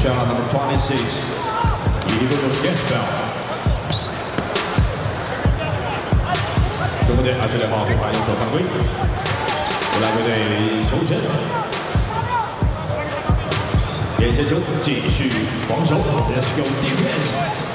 shot number 26. 이리고 스케치벨. 中国队22号被罚用手犯规，荷兰队球权。连线球继续防守 ，Let's go defense。